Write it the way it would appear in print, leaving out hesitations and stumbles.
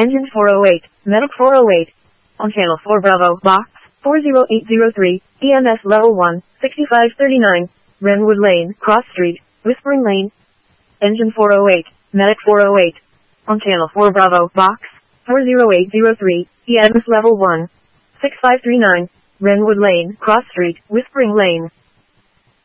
Engine 408, Medic 408. On Channel 4 Bravo, Box 40803, EMS Level 1, 6539, Renwood Lane, Cross Street, Whispering Lane. Engine 408, Medic 408. On Channel 4 Bravo, Box 40803, EMS Level 1, 6539, Renwood Lane, Cross Street, Whispering Lane.